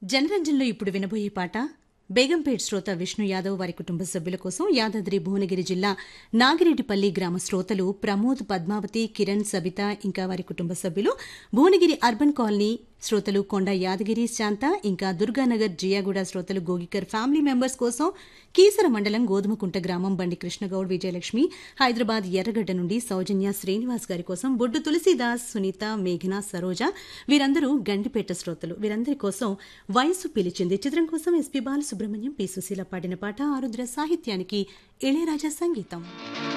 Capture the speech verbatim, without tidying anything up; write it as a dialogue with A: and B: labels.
A: జనరంజన్లో ఇప్పుడు వినబోయే పాట బేగంపేట్ శ్రోత విష్ణు యాదవ్ వారి కుటుంబ సభ్యుల కోసం యాదాద్రి భువనగిరి జిల్లా నాగిరెడ్డిపల్లి గ్రామ శ్రోతలు ప్రమోద్, పద్మావతి, కిరణ్, సబిత ఇంకా వారి కుటుంబ సభ్యులు, భువనగిరి అర్బన్ కాలనీ శ్రోతలు కొండ యాదగిరి, శాంత ఇంకా దుర్గానగర్ జియాగూడ శ్రోతలు గోగికర్ ఫ్యామిలీ మెంబర్స్ కోసం కీసర మండలం గోధుమకుంట గ్రామం బండి కృష్ణగౌడ్, విజయలక్ష్మి, హైదరాబాద్ ఎర్రగడ్డ నుండి సౌజన్య శ్రీనివాస్ గారి కోసం బొడ్డు తులసీదాస్, సునీత, మేఘన, సరోజ వీరందరూ గండిపేట శ్రోతలు. వీరందరి కోసం వయసు పిలిచింది చిత్రం కోసం ఎస్పీ బాలసుబ్రహ్మణ్యం, పి సుశీల పాడిన పాట. ఆరుద్ర సాహిత్యానికి ఇళయరాజా సంగీతం.